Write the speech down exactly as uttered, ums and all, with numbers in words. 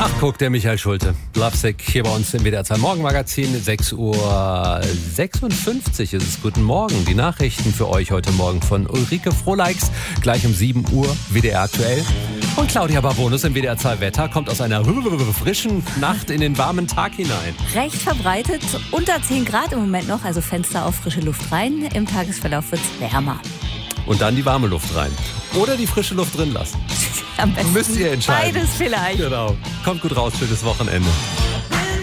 Ach, guck, der Michael Schulte. Lovesick hier bei uns im W D R zwei Morgenmagazin. sechs Uhr sechsundfünfzig ist es. Guten Morgen. Die Nachrichten für euch heute Morgen von Ulrike Frohleix. Gleich um sieben Uhr W D R aktuell. Und Claudia Barbonus im W D R zwei Wetter kommt aus einer frischen Nacht in den warmen Tag hinein. Recht verbreitet, unter zehn Grad im Moment noch, also Fenster auf frische Luft rein. Im Tagesverlauf wird es wärmer. Und dann die warme Luft rein. Oder die frische Luft drin lassen. Am besten müsst ihr entscheiden. Beides vielleicht. Genau. Kommt gut raus, schönes Wochenende.